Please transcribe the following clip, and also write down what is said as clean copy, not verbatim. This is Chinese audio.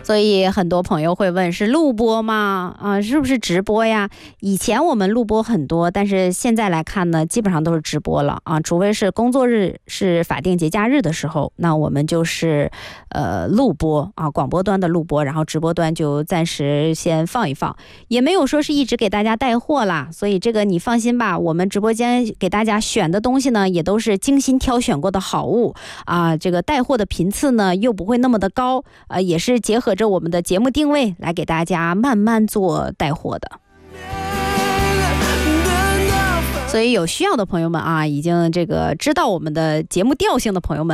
所以很多朋友会问，是录播吗？是不是直播呀？以前我们录播很多，但是现在来看呢，基本上都是直播了啊，除非是工作日是法定节假日的时候，那我们就是录播啊，广播端的录播，然后直播端就暂时先放一放，也没有说是一直给大家带货啦，所以这个你放心吧，我们直播间给大家选的东西呢，也都是精心挑选过的好物啊，这个带货的频次呢又不会那么的高，也是结合着我们的节目定位来给大家慢慢做带货的。所以有需要的朋友们啊，已经这个知道我们的节目调性的朋友们，